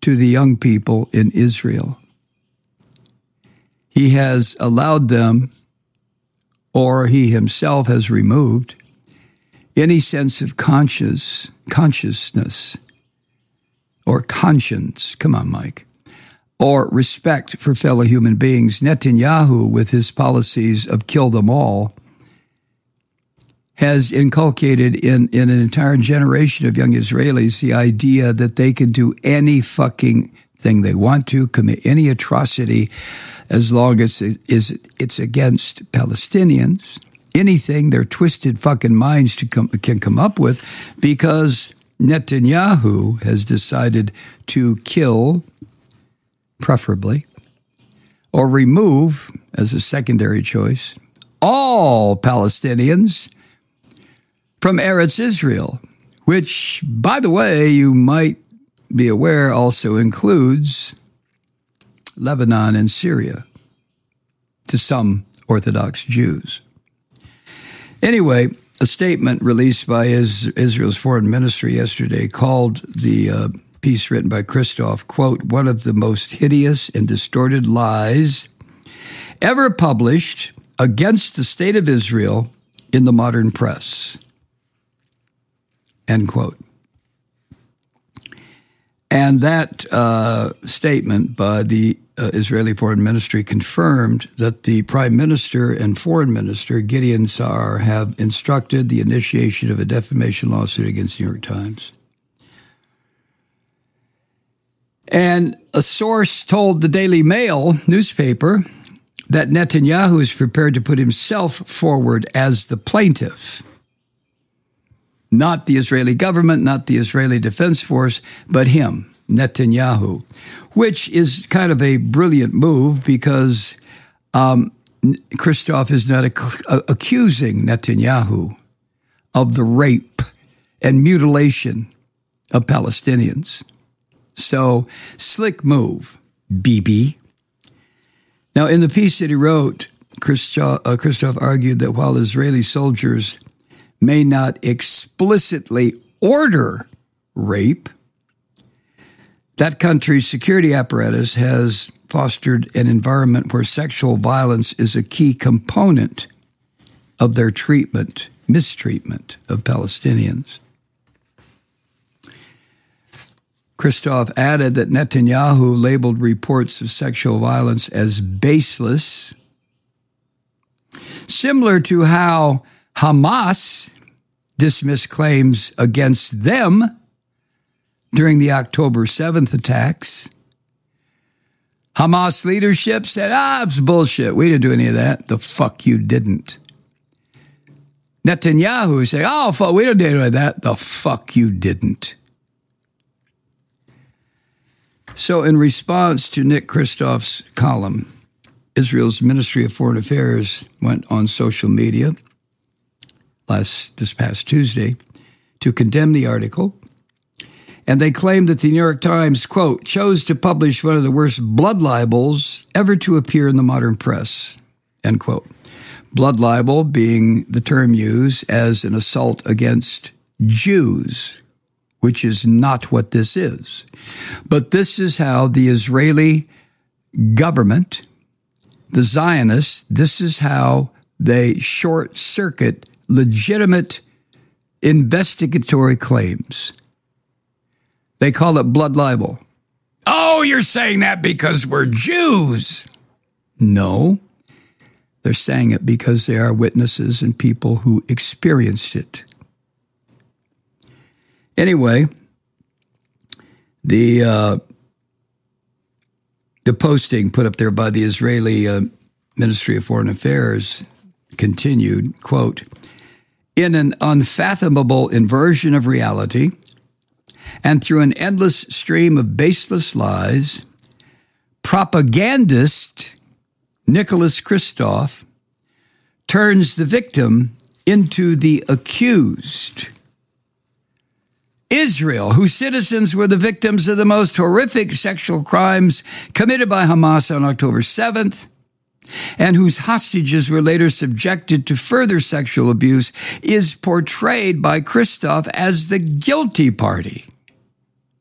to the young people in Israel. He has allowed them, or he himself has removed, any sense of consciousness or conscience, come on, Mike, or respect for fellow human beings. Netanyahu, with his policies of kill them all, has inculcated in an entire generation of young Israelis the idea that they can do any fucking thing they want to, commit any atrocity, as long as it's against Palestinians, anything their twisted fucking minds can come up with, because Netanyahu has decided to kill, preferably, or remove, as a secondary choice, all Palestinians from Eretz Israel, which, by the way, you might be aware also includes Lebanon and Syria to some Orthodox Jews. Anyway, a statement released by Israel's foreign ministry yesterday called the piece written by Christoph, quote, one of the most hideous and distorted lies ever published against the state of Israel in the modern press, end quote. And that statement by the Israeli Foreign Ministry confirmed that the Prime Minister and Foreign Minister, Gideon Sa'ar, have instructed the initiation of a defamation lawsuit against New York Times. And a source told the Daily Mail newspaper that Netanyahu is prepared to put himself forward as the plaintiff. Not the Israeli government, not the Israeli Defense Force, but him, Netanyahu, which is kind of a brilliant move because Christoph is not accusing Netanyahu of the rape and mutilation of Palestinians. So, slick move, Bibi. Now, in the piece that he wrote, Christoph argued that while Israeli soldiers may not explicitly order rape, that country's security apparatus has fostered an environment where sexual violence is a key component of their mistreatment of Palestinians. Christoph added that Netanyahu labeled reports of sexual violence as baseless, similar to how Hamas dismissed claims against them during the October 7th attacks. Hamas leadership said, it's bullshit. We didn't do any of that. The fuck you didn't. Netanyahu said, fuck, we didn't do any of that. The fuck you didn't. So in response to Nick Christoph's column, Israel's Ministry of Foreign Affairs went on social media this past Tuesday to condemn the article. And they claimed that the New York Times, quote, chose to publish one of the worst blood libels ever to appear in the modern press, end quote. Blood libel being the term used as an assault against Jews, which is not what this is. But this is how the Israeli government, the Zionists, this is how they short-circuit legitimate investigatory claims. They call it blood libel. Oh, you're saying that because we're Jews. No, they're saying it because they are witnesses and people who experienced it. Anyway, the posting put up there by the Israeli Ministry of Foreign Affairs continued, quote, in an unfathomable inversion of reality, and through an endless stream of baseless lies, propagandist Nicholas Christoph turns the victim into the accused. Israel, whose citizens were the victims of the most horrific sexual crimes committed by Hamas on October 7th, and whose hostages were later subjected to further sexual abuse, is portrayed by Christoph as the guilty party.